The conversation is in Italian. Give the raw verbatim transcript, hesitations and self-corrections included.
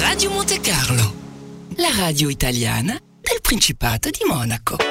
Radio Monte Carlo, la radio italiana del Principato di Monaco.